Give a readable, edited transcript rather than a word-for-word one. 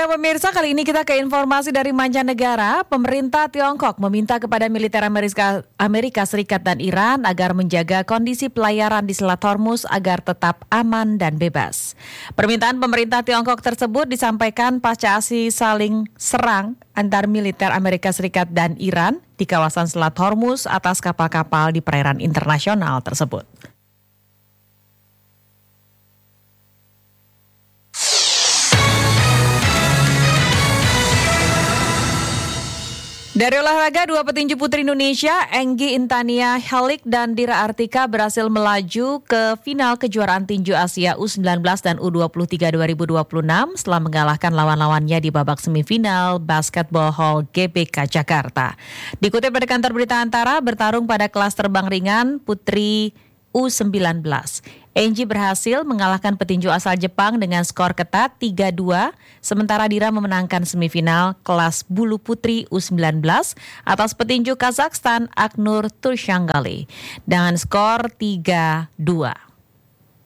Ya pemirsa, kali ini kita ke informasi dari mancanegara. Pemerintah Tiongkok meminta kepada militer Amerika Serikat dan Iran agar menjaga kondisi pelayaran di Selat Hormuz agar tetap aman dan bebas. Permintaan pemerintah Tiongkok tersebut disampaikan pasca aksi saling serang antar militer Amerika Serikat dan Iran di kawasan Selat Hormuz atas kapal-kapal di perairan internasional tersebut. Dari olahraga, dua petinju putri Indonesia, Enggi Intania Halik dan Dira Artika berhasil melaju ke final kejuaraan tinju Asia U19 dan U23 2026 setelah mengalahkan lawan-lawannya di babak semifinal Basketball Hall GBK Jakarta. Dikutip dari kantor berita Antara, bertarung pada kelas terbang ringan putri U19. Enggi berhasil mengalahkan petinju asal Jepang dengan skor ketat 3-2, sementara Dira memenangkan semifinal kelas bulu putri U19 atas petinju Kazakhstan Aknur Turshanggali dengan skor 3-2.